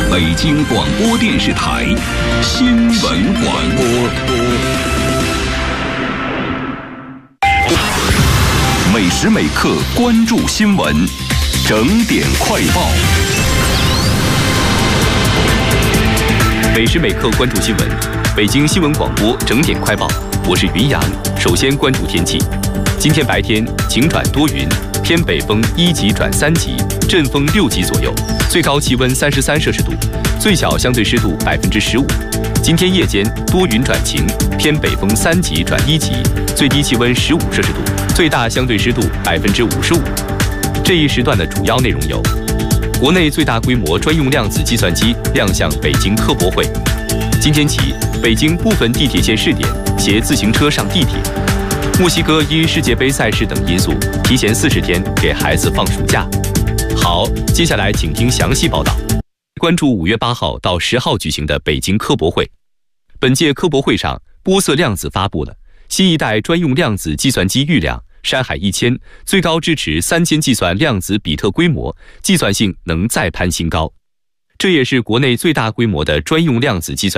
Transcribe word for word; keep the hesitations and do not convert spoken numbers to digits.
北京广播电视台新闻广播。每时每刻关注新闻，整点快报。每时每刻关注新闻，北京新闻广播整点快报，我是云阳。首先关注天气，今天白天晴转多云，偏北风一级转三级，阵风六级左右，最高气温三十三摄氏度，最小相对湿度百分之十五。今天夜间多云转晴，偏北风三级转一级，最低气温十五摄氏度，最大相对湿度百分之五十五。这一时段的主要内容有：国内最大规模专用量子计算机亮相北京科博会。今天起，北京部分地铁线试点携自行车上地铁。墨西哥因世界杯赛事等因素，提前四十天给孩子放暑假。好，接下来请听详细报道。关注五月八号到十号举行的北京科博会。本届科博会上，波色量子发布了新一代专用量子计算机预量山海一千，最高支持三千计算量子比特规模，计算性能再攀新高。这也是国内最大规模的专用量子计算